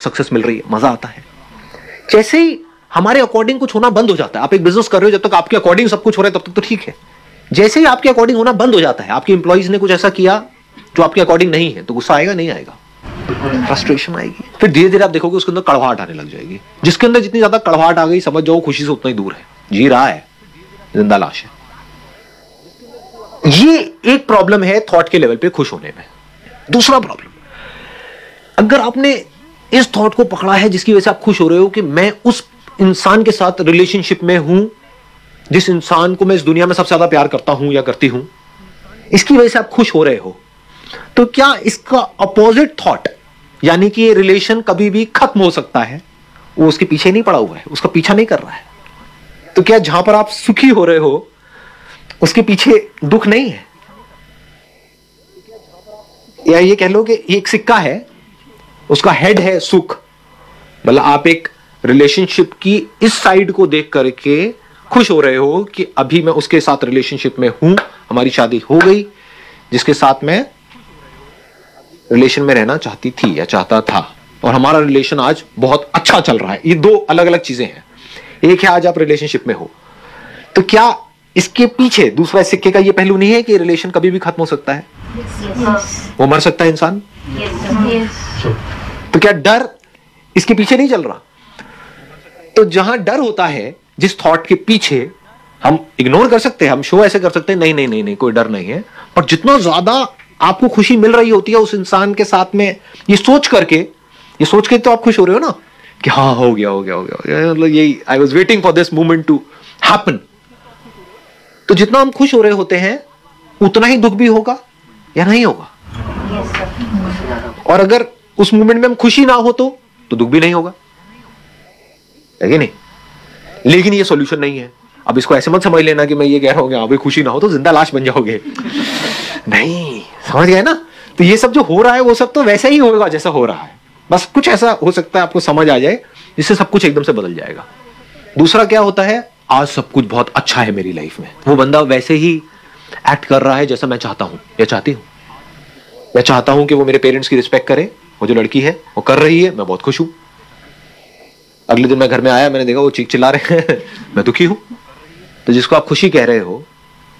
Success मिल रही है, मजा आता है। जैसे ही हमारे अकॉर्डिंग कुछ होना बंद हो जाता है, आप एक बिजनेस कर रहे हो, जब तक आपके अकॉर्डिंग सब कुछ हो रहा है तब तक तो ठीक है। जैसे ही आपके अकॉर्डिंग होना बंद हो जाता है, आपके एम्प्लॉइज ने कुछ ऐसा किया जो आपके अकॉर्डिंग नहीं है, तो गुस्सा आएगा नहीं आएगा, फ्रस्ट्रेशन आएगी। फिर धीरे धीरे आप देखोगे उसके अंदर कड़वाहट आने लग जाएगी। जिसके अंदर जितनी ज्यादा कड़वाहट आ गई, समझ जाओ खुशी से उतना ही दूर है, जी रहा है, जिंदा लाश है। ये एक प्रॉब्लम है थॉट के लेवल पे खुश होने में। दूसरा प्रॉब्लम, अगर आपने इस थॉट को पकड़ा है जिसकी वजह से आप खुश हो रहे हो कि मैं उस इंसान के साथ रिलेशनशिप में हूं जिस इंसान को मैं इस दुनिया में सबसे ज्यादा प्यार करता हूं या करती हूं, इसकी वजह से आप खुश हो रहे हो, तो क्या इसका अपोजिट थॉट, यानी कि ये रिलेशन कभी भी खत्म हो सकता है, वो उसके पीछे नहीं पड़ा हुआ है, उसका पीछा नहीं कर रहा है, तो क्या जहां पर आप सुखी हो रहे हो उसके पीछे दुख नहीं है? या ये कह लो कि ये एक सिक्का है, उसका हेड है सुख, मतलब आप एक रिलेशनशिप की इस साइड को देख करके खुश हो रहे हो कि अभी मैं उसके साथ रिलेशनशिप में हूं, हमारी शादी हो गई, जिसके साथ मैं रिलेशन में रहना चाहती थी या चाहता था, और हमारा रिलेशन आज बहुत अच्छा चल रहा है। ये दो अलग अलग चीजें हैं। एक है आज आप रिलेशनशिप में हो, तो क्या इसके पीछे दूसरा सिक्के का ये पहलू नहीं है कि रिलेशन कभी भी खत्म हो सकता है? वो मर सकता है इंसान। तो क्या डर इसके पीछे नहीं चल रहा? तो जहां डर होता है, जिस थॉट के पीछे, हम इग्नोर कर सकते हैं, हम शो ऐसे कर सकते हैं नहीं नहीं नहीं नहीं कोई डर नहीं है, पर जितना ज्यादा आपको खुशी मिल रही होती है उस इंसान के साथ में, ये सोच के तो आप खुश हो रहे हो ना कि हाँ हो गया हो गया हो गया, मतलब यही I was waiting for this moment to happen. तो जितना हम खुश हो रहे होते हैं उतना ही दुख भी होगा या नहीं होगा? और अगर उस मोमेंट में हम खुशी ना हो तो दुख भी नहीं होगा, है कि नहीं? लेकिन ये सॉल्यूशन नहीं है। अब इसको ऐसे मत समझ लेना कि मैं ये कह रहा हूं कि हाँ भाई खुशी ना हो तो जिंदा लाश बन जाओगे, नहीं, समझ गए ना? तो ये सब जो हो रहा है वो सब तो वैसे ही होगा जैसा हो रहा है, बस कुछ ऐसा हो सकता है आपको समझ आ जाए जिससे सब कुछ एकदम से बदल जाएगा। दूसरा क्या होता है, आज सब कुछ बहुत अच्छा है मेरी लाइफ में, वो बंदा वैसे ही एक्ट कर रहा है जैसा मैं चाहता हूं या चाहती हूं। मैं चाहता हूं कि वो मेरे पेरेंट्स की रिस्पेक्ट करे, वो जो लड़की है वो कर रही है, मैं बहुत खुश हूं। अगले दिन मैं घर में आया, मैंने देखा वो चीख चिल्ला रहे हैं मैं दुखी हूं। तो जिसको आप खुशी कह रहे हो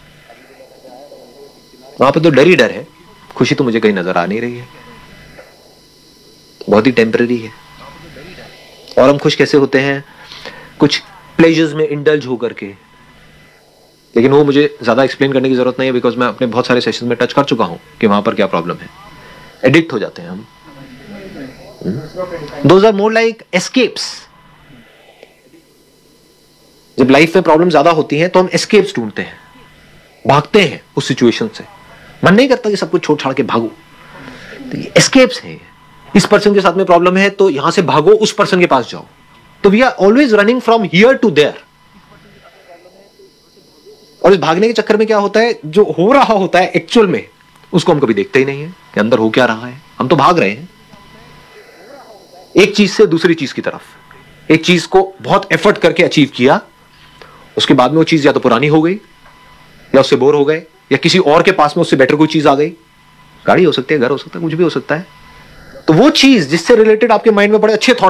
वहां पर तो डर ही डर है, खुशी तो मुझे कहीं नजर आ नहीं रही है, बहुत ही टेम्पररी है। और हम खुश कैसे होते हैं? कुछ प्लेजर्स में इंडल्ज हो करके, लेकिन वो मुझे ज्यादा एक्सप्लेन करने की जरूरत नहीं है, बिकॉज मैं अपने बहुत सारे सेशन में टच कर चुका हूं कि वहां पर क्या प्रॉब्लम है। एडिक्ट हो जाते हैं हम। Those are more like escapes. जब लाइफ में प्रॉब्लम ज्यादा होती है तो हम एस्केप्स ढूंढते हैं, भागते हैं उस सिचुएशन से। मन नहीं करता कि सब कुछ छोड़ छाड़ के भागो, तो ये एस्केप्स हैं। इस पर्सन के साथ में प्रॉब्लम है तो यहां से भागो, उस पर्सन के पास जाओ। तो we are always running from here to their. और इस भागने के चक्कर में क्या होता है, जो हो रहा होता है एक्चुअल में उसको हम कभी देखते ही नहीं है कि अंदर हो क्या रहा है। हम तो भाग रहे हैं एक चीज से दूसरी चीज की तरफ। एक चीज को बहुत एफर्ट करके अचीव किया, उसके बाद में वो चीज या तो पुरानी हो गई या उससे बोर हो गए, या किसी और के पास में उससे बेटर कोई चीज आ गई। गाड़ी हो सकती है, घर हो सकता है, कुछ भी हो सकता है। तो वो चीज जिससे रिलेटेड आपके माइंड में बड़े अच्छे थॉट